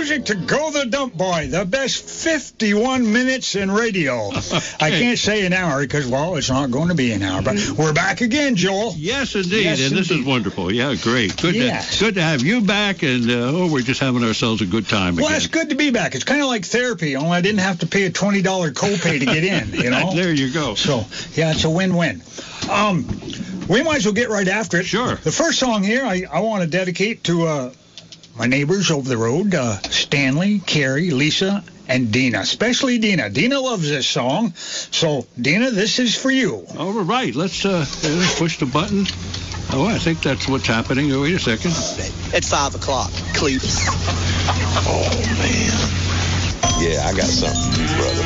music to Go the Dump Boy, the best 51 minutes in radio. I can't say an hour because, well, it's not going to be an hour. But we're back again, Joel. Yes, indeed. Yes, and this is wonderful. Yeah, great. Good to have you back. And, we're just having ourselves a good time again. Well, it's good to be back. It's kind of like therapy, only I didn't have to pay a $20 copay to get in, you know? There you go. So, yeah, it's a win-win. We might as well get right after it. Sure. The first song here I want to dedicate to my neighbors over the road, Stanley, Carrie, Lisa, and Dina, especially Dina. Dina loves this song. So, Dina, this is for you. All right. Let's push the button. Oh, I think that's what's happening. Oh, wait a second. At 5 o'clock, Cleveland. Oh, man. Yeah, I got something for you, brother.